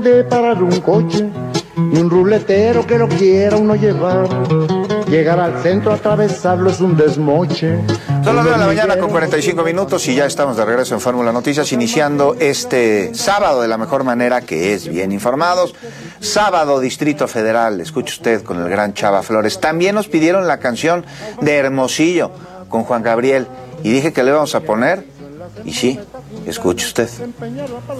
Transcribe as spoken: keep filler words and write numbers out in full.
De parar un coche y un ruletero que lo quiera uno llevar. Llegar al centro, atravesarlo es un desmoche. Son las nueve de la mañana con cuarenta y cinco minutos y ya estamos de regreso en Fórmula Noticias, iniciando este sábado de la mejor manera, que es bien informados. Sábado, Distrito Federal, escuche usted con el gran Chava Flores. También nos pidieron la canción de Hermosillo con Juan Gabriel y dije que le íbamos a poner, y sí, escuche usted.